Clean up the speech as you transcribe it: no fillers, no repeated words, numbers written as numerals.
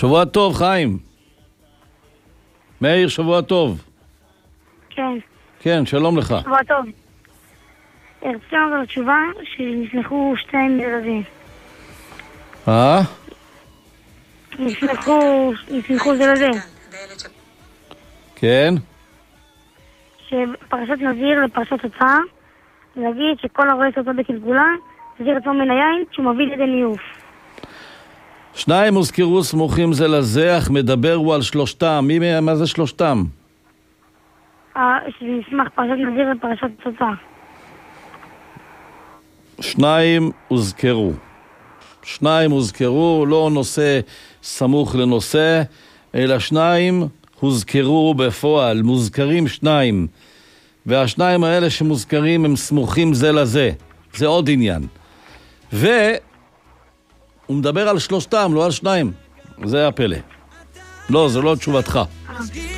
שבוע טוב, חיים. מאיר, שבוע טוב. כן. כן, שלום לך. שבוע טוב. הרציתי לנו תשובה שנסמכו 2 ילדים. נסמכו זה לזה. כן. שפרשת נזיר לפרשת תוצאה, להגיד שכל הרואה את אותו בקלקולה, נזיר עצמו מן היין שהוא מביא לידי ניוף. 2 הוזכרו סמוכים זה לזה, אך מדבר הוא על 3. מה זה 3? שזה נסמך פרשת נזיר לפרשת תוצאה. 2 הוזכרו. 2 הוזכרו, לא נושא סמוך לנושא, אלא 2 הוזכרו בפועל, מוזכרים 2. והשניים האלה שמוזכרים הם סמוכים זה לזה. זה עוד עניין. והוא מדבר על 3, לא על 2. זה הפלא. לא, זה לא תשובתך.